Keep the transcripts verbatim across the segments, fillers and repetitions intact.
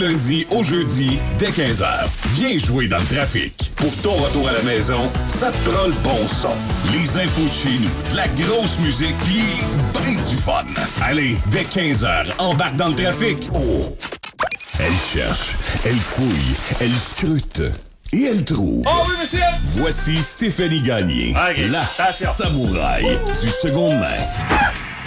lundi au jeudi, dès quinze heures. Viens jouer dans le trafic. Pour ton retour à la maison, ça te prend le bon son. Les infos de chez nous, de la grosse musique, pis ben du fun. Allez, dès quinze heures, embarque dans le trafic. Oh! Elle cherche, elle fouille, elle scrute. Et elle trouve. Oh oui, monsieur! Voici Stéphanie Gagné, okay. la Attention. samouraï du seconde main.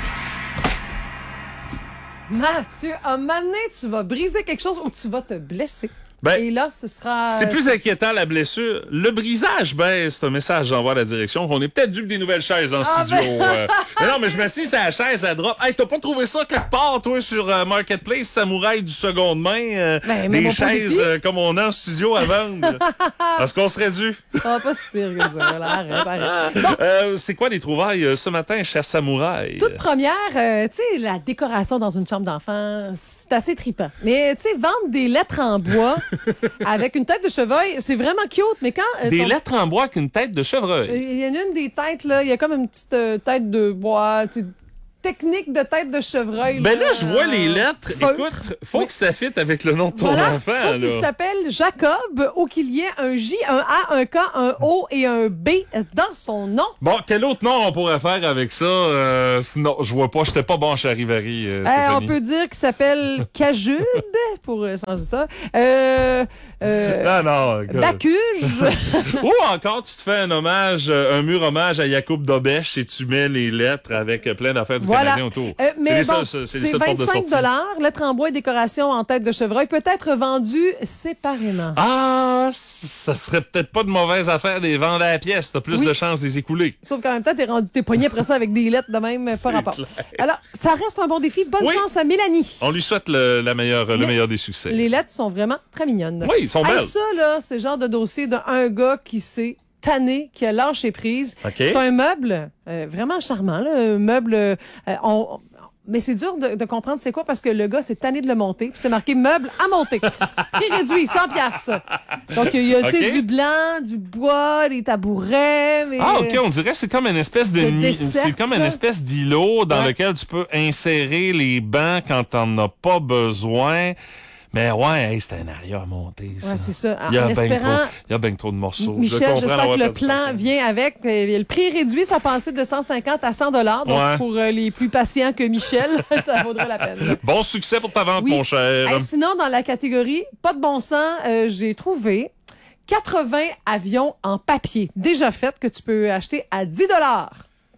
Mathieu, à un moment donné, tu vas briser quelque chose ou tu vas te blesser. Ben, Et là, ce sera... C'est plus inquiétant, la blessure. Le brisage, ben, c'est un message j'envoie à la direction. On est peut-être dû que des nouvelles chaises en Ah, studio. ben... euh. Mais non, mais je m'assis sur la chaise, elle drop. Hey, t'as pas trouvé ça quelque part, toi, sur euh, Marketplace, samouraï du seconde main? Euh, Ben, mais des mon chaises produit. euh, comme on a en studio à vendre. Est-ce qu'on serait dû? Ah, pas si pire que ça. Là, arrête, arrête. Bon, Euh, c'est quoi les trouvailles euh, ce matin chez Samouraï? toute première, euh, tu sais, la décoration dans une chambre d'enfant, c'est assez trippant. Mais, tu sais, vendre des lettres en bois avec une tête de chevreuil, c'est vraiment cute. Mais quand... euh, Des ton- lettres en bois avec une tête de chevreuil. Il y en a une des têtes, là, il y a comme une petite euh, tête de bois, tu sais, technique de tête de chevreuil. Ben là, je vois les lettres. Feutre. Écoute, faut Oui. que ça fitte avec le nom de ton Voilà, enfant, faut qu'il là. s'appelle Jacob ou qu'il y ait un J, un A, un K, un O et un B dans son nom. Bon, quel autre nom on pourrait faire avec ça? Euh, sinon, je vois pas, j'étais pas bon chez Charivari, euh, Euh, Stéphanie. on peut dire qu'il s'appelle Cajube, pour euh, changer ça. Euh, euh, Non, non. écoute. Bacuge. Ou encore, tu te fais un hommage, euh, un mur hommage à Yacoub Dobèche et tu mets les lettres avec euh, plein d'affaires du Voilà. Canadien autour. Euh, c'est mais les bon, seuls- c'est c'est les seules portes de vingt-cinq sortie. dollars. Lettres en bois et décoration en tête de chevreuil peut être vendu séparément. Ah, ça serait peut-être pas de mauvaise affaire de les vendre à la pièce. T'as plus Oui. de chances de les écouler. Sauf qu'en même temps, t'es rendu tes poignets après ça avec des lettres de même, pas C'est rapport. clair. Alors, ça reste un bon défi. Bonne Oui. chance à Mélanie. On lui souhaite le, la meilleure, le Mais meilleur des succès. Les lettres sont vraiment très mignonnes. Oui, ils sont Hey, belles. ça, là, c'est le genre de dossier d'un gars qui s'est tanné, qui a lâché prise. OK. C'est un meuble euh, vraiment charmant, là, un meuble... euh, on, mais c'est dur de, de comprendre c'est quoi parce que le gars s'est tanné de le monter. Puis c'est marqué meuble à monter. Prix réduit, cent piastres. Donc, il y a tu sais, OK. du blanc, du bois, des tabourets. Mais... Ah, OK, on dirait que c'est comme une espèce de De nid. dessert, C'est comme une là. espèce d'îlot dans Ouais. lequel tu peux insérer les bancs quand t'en as pas besoin. Mais ouais, hey, c'est un arrière à monter, ça. Ouais, c'est ça. Il y a En bien espérant- trop, il y a bien trop de morceaux. Je Michel, comprends j'espère d'avoir que le perdu plan patience. vient avec. Euh, Le prix réduit, ça passait de cent cinquante à cent dollars. Donc, Ouais. pour euh, les plus patients que Michel, ça vaudrait la peine. Bon succès pour ta vente, Oui. mon cher. Hey, sinon, dans la catégorie pas de bon sens, euh, j'ai trouvé quatre-vingts avions en papier déjà faits que tu peux acheter à dix dollars.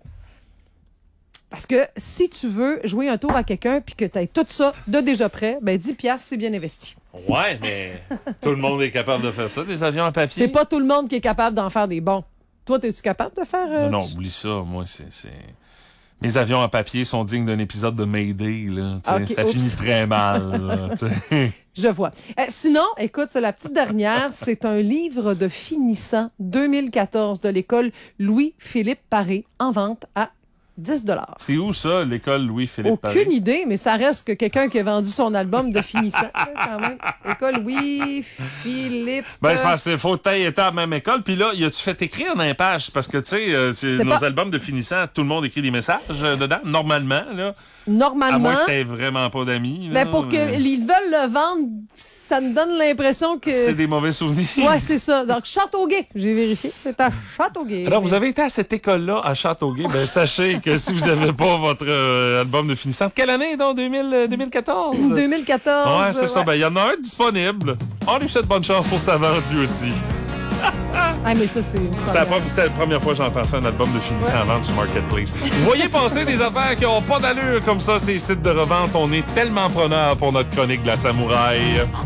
Parce que si tu veux jouer un tour à quelqu'un puis que tu aies tout ça de déjà prêt, ben dix piastres, c'est bien investi. Ouais, mais tout le monde est capable de faire ça, des avions en papier. C'est pas tout le monde qui est capable d'en faire des bons. Toi, es-tu capable de faire... euh, Non, non, oublie ça. Moi, c'est... c'est... Mes avions en papier sont dignes d'un épisode de Mayday, là. Tu sais, Ok, ça oups. finit très mal, là, tu sais. Je vois. Euh, sinon, écoute, c'est la petite dernière. C'est un livre de finissant deux mille quatorze de l'école Louis-Philippe Paré en vente à dix dollars. C'est où ça, l'école Louis-Philippe Paré? Aucune idée, mais ça reste que quelqu'un qui a vendu son album de finissant, hein, quand même. École Louis-Philippe... Ben, c'est parce qu'il faut que t'ailles été à la même école. Puis là, y a-tu fait écrire dans les pages? Parce que, tu sais, euh, c'est- C'est nos pas- albums de finissant, tout le monde écrit des messages euh, dedans, normalement, là. À Normalement, moins que t'aies vraiment pas d'amis, là. ben pour mais qu'ils veulent le vendre, ça me donne l'impression que... C'est des mauvais souvenirs. Ouais, c'est ça. Donc, Châteauguay, j'ai vérifié, c'est à Châteauguay. Alors, Mais- vous avez été à cette école-là, à Châteauguay. Ben, sachez que si vous avez pas votre euh, album de finissant, quelle année, donc, deux mille, euh, deux mille quatorze? deux mille quatorze. Ouais, c'est ça. ouais. Ben, il y en a un disponible. On lui souhaite bonne chance pour sa vente, lui aussi. Ah, mais ça, c'est... une C'est la, première. pre- c'est la première fois que j'entends ça, un album de finissant à vendre sur Marketplace. Vous voyez passer des affaires qui ont pas d'allure comme ça, ces sites de revente. On est tellement preneurs pour notre chronique de la samouraï.